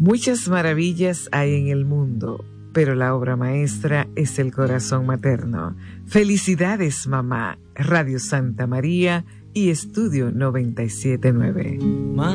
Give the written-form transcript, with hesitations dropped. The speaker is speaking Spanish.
Muchas maravillas hay en el mundo, pero la obra maestra es el corazón materno. Felicidades, mamá. Radio Santa María y Estudio 97.9.